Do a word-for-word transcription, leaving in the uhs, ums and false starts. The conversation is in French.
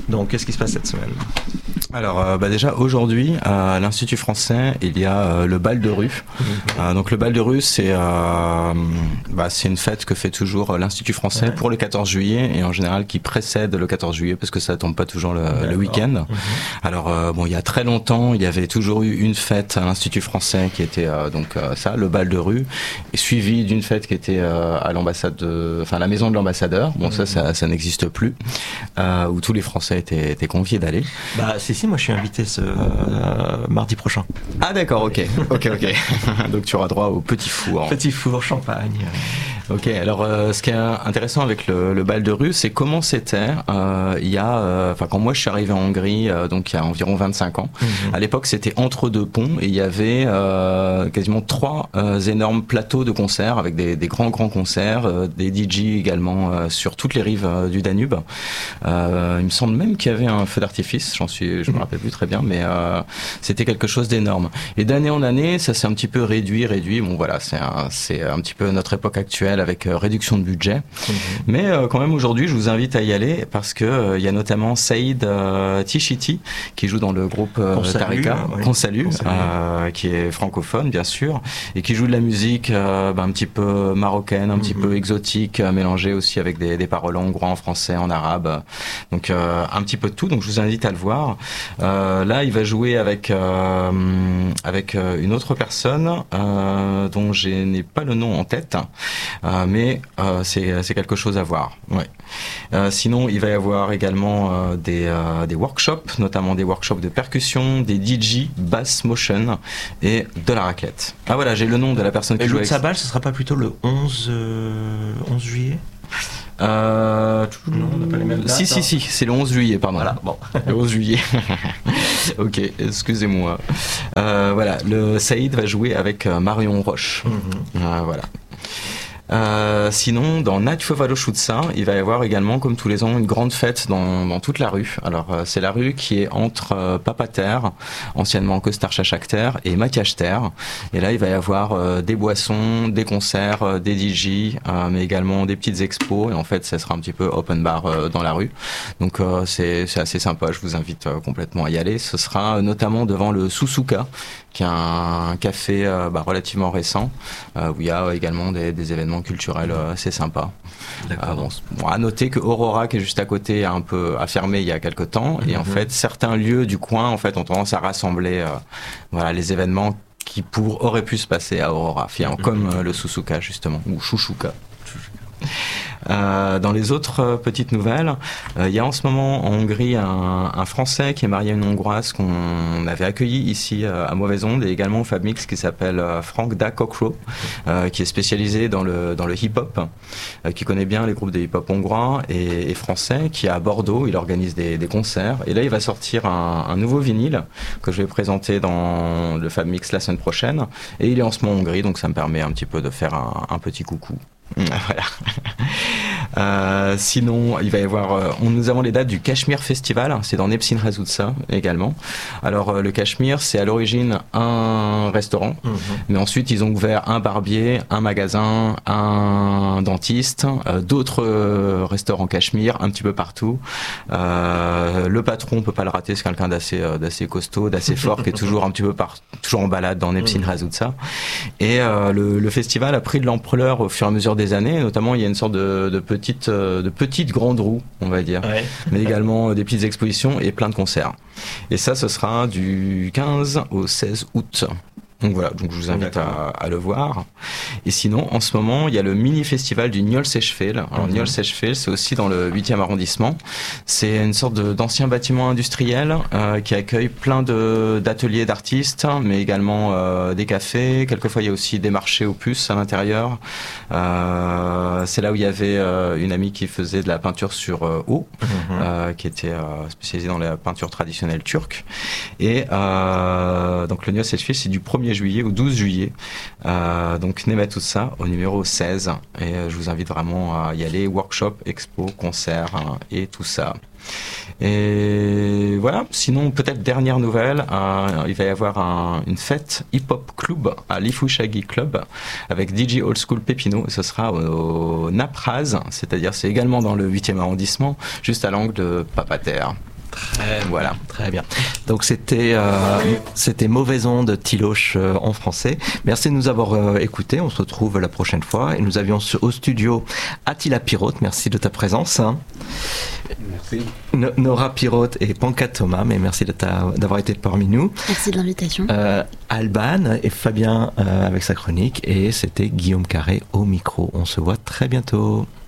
Donc, qu'est-ce qui se passe cette semaine? Alors euh, bah déjà aujourd'hui à l'Institut français il y a euh, le bal de rue. Mmh. Euh, donc le bal de rue c'est euh, bah, c'est une fête que fait toujours l'Institut français ouais. pour le quatorze juillet et en général qui précède le quatorze juillet parce que ça tombe pas toujours le, le week-end. Mmh. Alors euh, bon il y a très longtemps il y avait toujours eu une fête à l'Institut français qui était euh, donc euh, ça le bal de rue et suivi d'une fête qui était euh, à l'ambassade de, enfin la maison de l'ambassadeur. Bon mmh. ça ça, ça n'existe plus euh, où tous les Français étaient, étaient conviés d'aller. Bah c'est moi je suis invité ce euh, mardi prochain. Ah d'accord, ok, ok, ok. Donc tu auras droit au petit four. Petit four, champagne. Ok, alors euh, ce qui est intéressant avec le, le bal de rue, c'est comment c'était euh, il y a, enfin euh, quand moi je suis arrivé en Hongrie, euh, donc il y a environ vingt-cinq ans. Mm-hmm. À l'époque c'était entre deux ponts et il y avait euh, quasiment trois euh, énormes plateaux de concerts avec des, des grands grands concerts, euh, des D J également euh, sur toutes les rives euh, du Danube. Euh, il me semble même qu'il y avait un feu d'artifice, j'en suis, je me rappelle plus très bien, mais euh, c'était quelque chose d'énorme. Et d'année en année, ça s'est un petit peu réduit, réduit. Bon voilà, c'est un, c'est un petit peu notre époque actuelle avec euh, réduction de budget. Mmh. Mais euh, quand même aujourd'hui, je vous invite à y aller parce que euh, il y a notamment Saïd euh, Tichiti qui joue dans le groupe euh, Tarika, oui. qu'on salue, qu'on salue. Euh, qui est francophone bien sûr et qui joue de la musique euh, bah, un petit peu marocaine, un mmh. petit peu exotique, euh, mélangée aussi avec des, des paroles en hongrois, en français, en arabe. Donc euh, un petit peu de tout. Donc je vous invite à le voir. Euh, là, il va jouer avec euh, avec une autre personne euh, dont je n'ai pas le nom en tête, euh, mais euh, c'est c'est quelque chose à voir. Ouais. Euh, sinon, il va y avoir également euh, des euh, des workshops, notamment des workshops de percussion, des D J, bass motion et de la raclette. Ah voilà, j'ai le nom de la personne qui et joue. Et le Sabal, ce sera pas plutôt le onze juillet? Euh... Non, on n'a pas les mêmes dates. Si, si, si, c'est le onze juillet, pardon. Voilà, bon. Le onze juillet. Ok, excusez-moi. Euh, voilà, le Saïd va jouer avec Marion Roche. Mm-hmm. Euh, voilà. Euh, sinon, dans Nagyfővárosutca, il va y avoir également, comme tous les ans, une grande fête dans, dans toute la rue. Alors, euh, c'est la rue qui est entre euh, Papater, anciennement Köztársaság, et Mátyás tér. Et là, il va y avoir euh, des boissons, des concerts, euh, des D J, euh, mais également des petites expos. Et en fait, ça sera un petit peu open bar euh, dans la rue. Donc, euh, c'est, c'est assez sympa. Je vous invite euh, complètement à y aller. Ce sera euh, notamment devant le Susuka, qui est un café euh, bah, relativement récent, euh, où il y a également des, des événements culturels euh, assez sympas. Euh, bon, bon, à noter que Aurora, qui est juste à côté, a un peu a fermé il y a quelques temps, mm-hmm. et en fait, certains lieux du coin, en fait, ont tendance à rassembler, euh, voilà, les événements qui pour, auraient pu se passer à Aurora, mm-hmm. comme euh, le Susuka justement, ou Chouchouka. Euh, dans les autres euh, petites nouvelles, il euh, y a en ce moment en Hongrie un, un Français qui est marié à une Hongroise qu'on avait accueilli ici euh, à Mauvaise Onde et également au Fabmix qui s'appelle euh, Frank Da Kokro, euh, qui est spécialisé dans le dans le hip-hop, euh, qui connaît bien les groupes de hip-hop hongrois et, et français, qui est à Bordeaux, il organise des, des concerts et là il va sortir un, un nouveau vinyle que je vais présenter dans le Fabmix la semaine prochaine et il est en ce moment en Hongrie donc ça me permet un petit peu de faire un, un petit coucou. Voilà. Euh, sinon, il va y avoir. Euh, nous avons les dates du Cachemire Festival. C'est dans Népszínházutca également. Alors, euh, le Cachemire, c'est à l'origine un restaurant, mmh. mais ensuite ils ont ouvert un barbier, un magasin, un dentiste, euh, d'autres euh, restaurants Cachemire, un petit peu partout. Euh, le patron, on peut pas le rater, c'est quelqu'un d'assez, euh, d'assez costaud, d'assez fort, qui est toujours un petit peu par, toujours en balade dans Népszínházutca. Et euh, le, le festival a pris de l'ampleur au fur et à mesure des années. Notamment, il y a une sorte de, de petite, de petite grande roue, on va dire, ouais. mais également des petites expositions et plein de concerts. Et ça, ce sera du quinze au seize août. Donc voilà, donc je vous invite à, à le voir. Et sinon, en ce moment, il y a le mini-festival du Nyolc-Sechfél. Alors, mm-hmm. Nyolc-Sechfél, c'est aussi dans le huitième arrondissement. C'est une sorte de, d'ancien bâtiment industriel euh, qui accueille plein de, d'ateliers d'artistes, mais également euh, des cafés. Quelquefois, il y a aussi des marchés aux puces à l'intérieur. Euh, c'est là où il y avait euh, une amie qui faisait de la peinture sur euh, eau, mm-hmm. euh, qui était euh, spécialisée dans la peinture traditionnelle turque. Et euh, donc, le Nyolc-Sechfél, c'est du premier juillet au douze juillet. Euh, donc, Nemet tout ça au numéro seize. Et euh, je vous invite vraiment à y aller. Workshop, expo, concert hein, et tout ça. Et voilà. Sinon, peut-être dernière nouvelle, euh, il va y avoir un, une fête hip-hop club à l'Ifouchagui Club avec D J Old School Pépino. Ce sera au, au Napraz, c'est-à-dire c'est également dans le huitième arrondissement, juste à l'angle de Papater. Très Voilà. Très bien. Donc c'était euh, c'était Mauvaise Onde Tiloche euh, en français. Merci de nous avoir euh, écoutés. On se retrouve la prochaine fois. Et nous avions au studio Attila Pirote. Merci de ta présence. Merci. No- Nora Pirote et Panka Thomas. Mais merci de ta, d'avoir été parmi nous. Merci de l'invitation. Euh, Alban et Fabien euh, avec sa chronique. Et c'était Guillaume Carré au micro. On se voit très bientôt.